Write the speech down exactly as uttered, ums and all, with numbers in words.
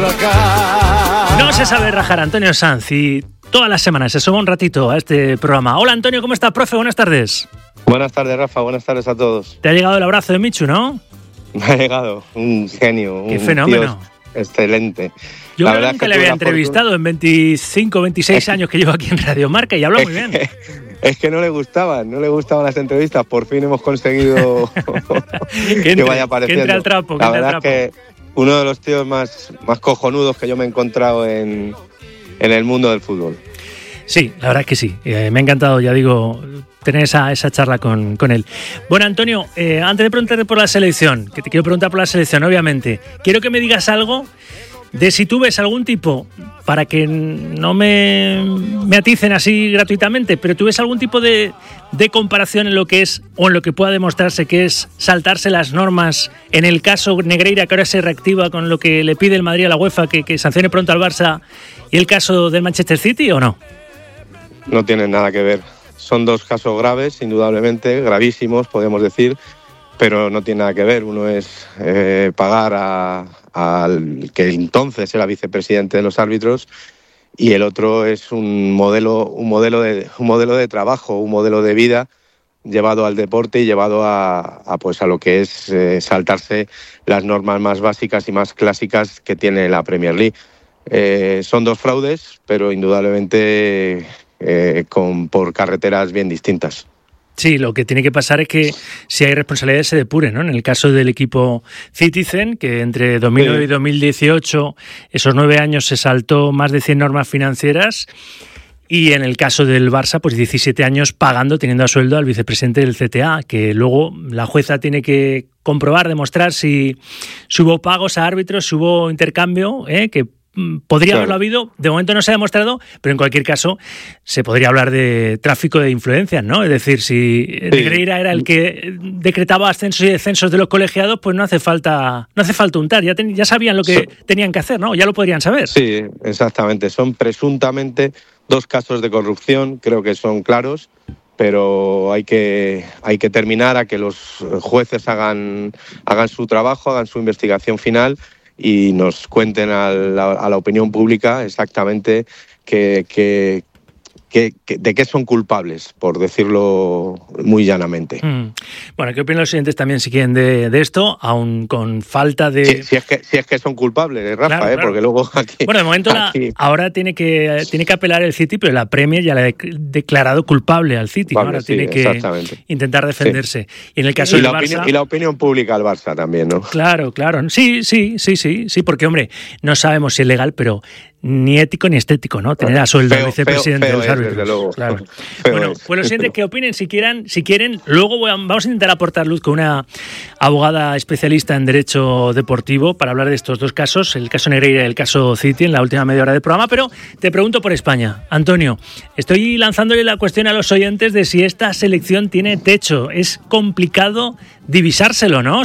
huracán. No se sabe rajar Antonio Sanz y todas las semanas se suma un ratito a este programa. Hola Antonio, ¿cómo estás, profe? Buenas tardes. Buenas tardes, Rafa. Buenas tardes a todos. Te ha llegado el abrazo de Michu, ¿no? Me ha llegado un genio. Qué un fenómeno. Tío excelente. Yo la creo verdad nunca es que le había tuve la entrevistado fortuna... en veinticinco, veintiséis años que llevo aquí en Radio Marca y habla muy bien. Es que no le gustaban, no le gustaban las entrevistas. Por fin hemos conseguido que, entre, que vaya apareciendo. Que entre al trapo. Que la entre verdad al trapo. es que uno de los tíos más, más cojonudos que yo me he encontrado en, en el mundo del fútbol. Sí, la verdad es que sí. Eh, me ha encantado, ya digo, tener esa, esa charla con, con él. Bueno, Antonio, eh, antes de preguntarte por la selección, que te quiero preguntar por la selección, obviamente, quiero que me digas algo de si tú ves algún tipo, para que no me, me aticen así gratuitamente, pero tú ves algún tipo de, de comparación en lo que es, o en lo que pueda demostrarse que es saltarse las normas, en el caso Negreira, que ahora se reactiva con lo que le pide el Madrid a la UEFA, que, que sancione pronto al Barça, y el caso del Manchester City, ¿o no? No tienen nada que ver. Son dos casos graves, indudablemente, gravísimos, podemos decir, pero no tiene nada que ver. Uno es eh, pagar a, al que entonces era vicepresidente de los árbitros y el otro es un modelo, un modelo de, un modelo de trabajo, un modelo de vida llevado al deporte y llevado a, a, pues a lo que es eh, saltarse las normas más básicas y más clásicas que tiene la Premier League. Eh, son dos fraudes, pero indudablemente... Eh, con, por carreteras bien distintas. Sí, lo que tiene que pasar es que si hay responsabilidades se depuren, ¿no? En el caso del equipo Citizen, que entre dos mil nueve sí. y dos mil dieciocho, esos nueve años se saltó más de cien normas financieras, y en el caso del Barça, pues diecisiete años pagando, teniendo a sueldo al vicepresidente del C T A, que luego la jueza tiene que comprobar, demostrar si, si hubo pagos a árbitros, si hubo intercambio, ¿eh? que podría claro. haberlo habido, de momento no se ha demostrado, pero en cualquier caso se podría hablar de tráfico de influencias, ¿no? Es decir, si sí. Negreira era el que decretaba ascensos y descensos de los colegiados, pues no hace falta no hace falta untar, ya, ten, ya sabían lo que so, tenían que hacer, ¿no? Ya lo podrían saber. Sí, exactamente, son presuntamente dos casos de corrupción, creo que son claros, pero hay que hay que terminar a que los jueces hagan hagan su trabajo, hagan su investigación final y nos cuenten a la, a la opinión pública exactamente que, que, que, que, de qué son culpables, por decirlo muy llanamente. Mm. Bueno, ¿qué opinan los oyentes también, si quieren, de, de esto, aún con falta de...? Sí, si, es que, si es que son culpables, Rafa, claro, ¿eh? Claro. Porque luego aquí... Bueno, de momento aquí... la, ahora tiene que, tiene que apelar el City, pero la Premier ya le ha declarado culpable al City, vale, ¿no? Ahora sí, tiene que intentar defenderse. Sí. Y en el caso y del la Barça... Opinión, y la opinión pública al Barça también, ¿no? Claro, claro. Sí, sí, sí, sí, sí, porque, hombre, no sabemos si es legal, pero... ni ético ni estético, ¿no? Tener a sueldo al vicepresidente feo, feo de los árbitros. Es, luego. Claro. Feo Bueno, es. pues los siguientes que opinen, si quieran, si quieren, luego voy a, vamos a intentar aportar luz con una abogada especialista en derecho deportivo para hablar de estos dos casos, el caso Negreira y el caso City, en la última media hora del programa, pero te pregunto por España. Antonio, estoy lanzándole la cuestión a los oyentes de si esta selección tiene techo. Es complicado divisárselo, ¿no?